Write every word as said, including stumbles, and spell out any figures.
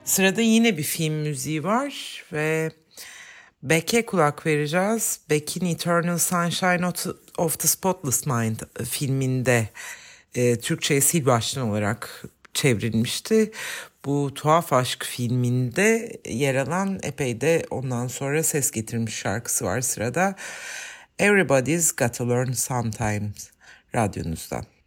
Sırada yine bir film müziği var ve Beck'e kulak vereceğiz. Beck'in Eternal Sunshine of the, of the Spotless Mind filminde e, Türkçe'ye Sil Baştan olarak çevrilmişti. Bu Tuhaf Aşk filminde yer alan epey de ondan sonra ses getirmiş şarkısı var sırada. Everybody's Gotta Learn Sometimes radyonuzda.